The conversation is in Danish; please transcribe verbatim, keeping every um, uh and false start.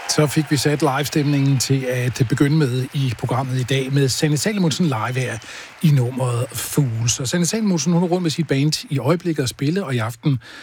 Så fik vi sat live-stemningen til at begynde med i programmet i dag med Sanne Salomonsen live her i nummeret Fools. Og Sanne Salomonsen, hun er rundt med sit band i øjeblikket at spille, og i aften